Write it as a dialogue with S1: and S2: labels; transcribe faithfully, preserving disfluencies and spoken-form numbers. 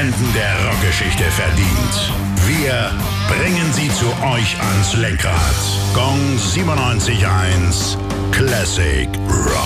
S1: Legenden der Rockgeschichte verdient. Wir bringen sie zu euch ans Lenkrad. Gong siebenundneunzig Komma eins Classic Rock.